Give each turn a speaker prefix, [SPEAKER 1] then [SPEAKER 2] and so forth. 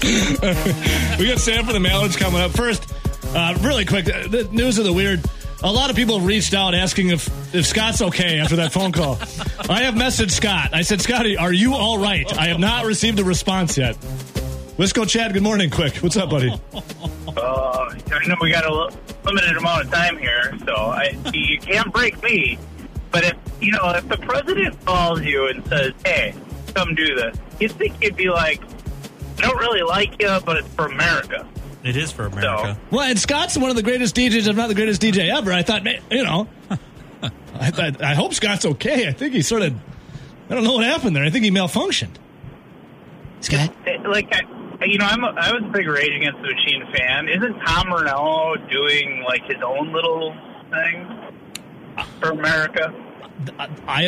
[SPEAKER 1] We got Sam for the Mallards coming up. First, really quick, the news of the weird. A lot of people reached out asking if Scott's okay after that phone call. I have messaged Scott. I said, Scotty, are you all right? I have not received a response yet. Let's go, Chad. Good morning, quick. What's up, buddy?
[SPEAKER 2] I know we got a limited amount of time here, so you can't break me. But if the president calls you and says, hey, come do this, you'd think you'd be like, I don't really like you, but it's for America.
[SPEAKER 3] It is for America.
[SPEAKER 1] So. Well, and Scott's one of the greatest DJs, if not the greatest DJ ever. I thought, I hope Scott's okay. I think he I don't know what happened there. I think he malfunctioned. Scott?
[SPEAKER 2] I was a big Rage Against the Machine fan. Isn't Tom Morello doing, his own little thing for America?
[SPEAKER 1] I